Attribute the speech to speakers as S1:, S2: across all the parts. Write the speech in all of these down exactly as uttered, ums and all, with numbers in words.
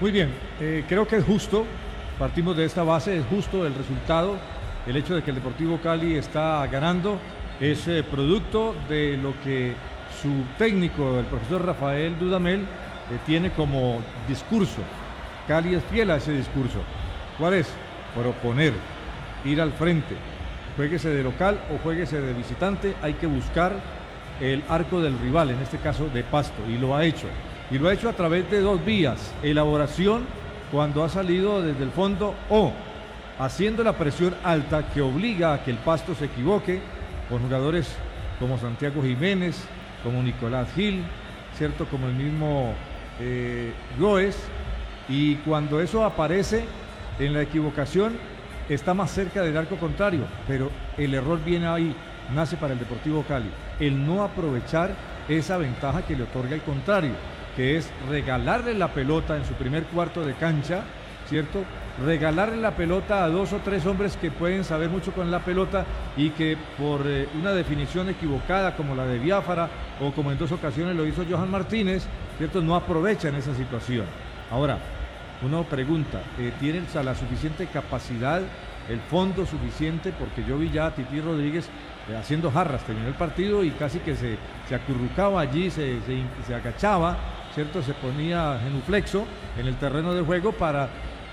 S1: Muy bien, eh, creo que es justo, partimos de esta base, es justo el resultado, el hecho de que el Deportivo Cali está ganando, es eh, producto de lo que su técnico, el profesor Rafael Dudamel, eh, tiene como discurso. Cali es fiel a ese discurso. ¿Cuál es? Proponer, ir al frente, juéguese de local o juéguese de visitante, hay que buscar el arco del rival, en este caso de Pasto, y lo ha hecho. Y lo ha hecho a través de dos vías: elaboración cuando ha salido desde el fondo o haciendo la presión alta que obliga a que el Pasto se equivoque, con jugadores como Santiago Jiménez, como Nicolás Gil, cierto, como el mismo eh, Goes, y cuando eso aparece en la equivocación está más cerca del arco contrario, pero el error viene ahí, nace para el Deportivo Cali, el no aprovechar esa ventaja que le otorga el contrario, que es regalarle la pelota en su primer cuarto de cancha, ¿cierto? Regalarle la pelota a dos o tres hombres que pueden saber mucho con la pelota y que por eh, una definición equivocada como la de Biafara o como en dos ocasiones lo hizo Johan Martínez, ¿cierto? No aprovechan esa situación. Ahora, uno pregunta, eh, ¿tiene la suficiente capacidad, el fondo suficiente? Porque yo vi ya a Tití Rodríguez eh, haciendo jarras, terminó el partido y casi que se, se acurrucaba allí, se, se, se agachaba, ¿cierto? Se ponía genuflexo en el terreno de juego para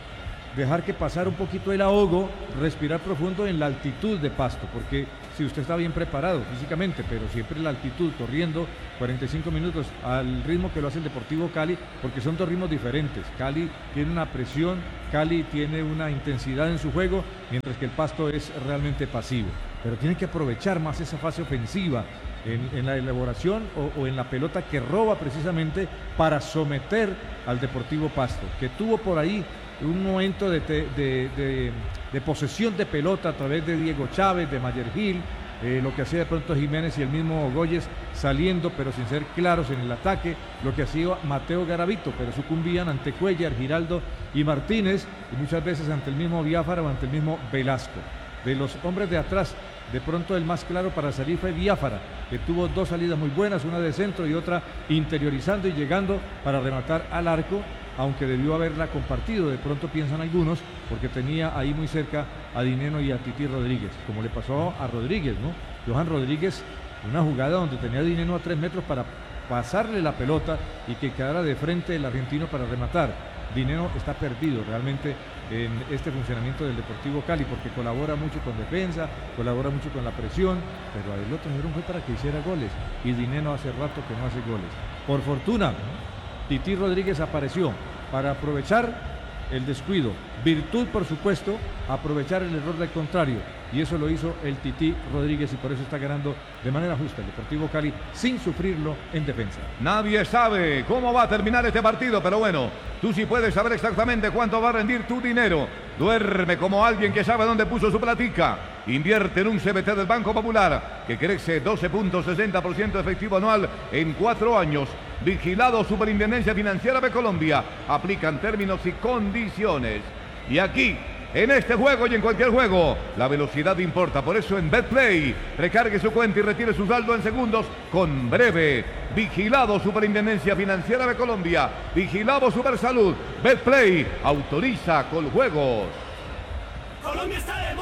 S1: dejar que pasara un poquito el ahogo, respirar profundo en la altitud de Pasto, porque si usted está bien preparado físicamente, pero siempre la altitud, corriendo cuarenta y cinco minutos al ritmo que lo hace el Deportivo Cali, porque son dos ritmos diferentes. Cali tiene una presión, Cali tiene una intensidad en su juego, mientras que el Pasto es realmente pasivo, pero tiene que aprovechar más esa fase ofensiva en, en la elaboración o, o en la pelota que roba precisamente para someter al Deportivo Pasto, que tuvo por ahí un momento de, de, de, de posesión de pelota a través de Diego Chávez, de Mayer Gil, eh, lo que hacía de pronto Jiménez y el mismo Goyes saliendo pero sin ser claros en el ataque, lo que hacía Mateo Garavito, pero sucumbían ante Cuellar, Giraldo y Martínez, y muchas veces ante el mismo Biafara o ante el mismo Velasco. De los hombres de atrás, de pronto el más claro para salir fue Biafara, que tuvo dos salidas muy buenas, una de centro y otra interiorizando y llegando para rematar al arco, aunque debió haberla compartido, de pronto piensan algunos, porque tenía ahí muy cerca a Dineno y a Tití Rodríguez, como le pasó a Rodríguez, ¿no? Johan Rodríguez, una jugada donde tenía a Dineno a tres metros para pasarle la pelota y que quedara de frente el argentino para rematar. Dineno está perdido realmente en este funcionamiento del Deportivo Cali, porque colabora mucho con defensa, colabora mucho con la presión, pero a él lo trajeron fue para que hiciera goles, y Dineno hace rato que no hace goles. Por fortuna, Tití Rodríguez apareció para aprovechar el descuido, virtud por supuesto, aprovechar el error del contrario, y eso lo hizo el Tití Rodríguez, y por eso está ganando de manera justa el Deportivo Cali sin sufrirlo en defensa.
S2: Nadie sabe cómo va a terminar este partido, pero bueno, tú sí puedes saber exactamente cuánto va a rendir tu dinero. Duerme como alguien que sabe dónde puso su platica. Invierte en un C B T del Banco Popular que crece doce punto sesenta por ciento efectivo anual en cuatro años. Vigilado Superintendencia Financiera de Colombia. Aplican términos y condiciones. Y aquí, en este juego y en cualquier juego, la velocidad importa. Por eso en Betplay, recargue su cuenta y retire su saldo en segundos con Breve. Vigilado Superintendencia Financiera de Colombia. Vigilado Supersalud. Betplay autoriza con juegos.
S3: Colombia está de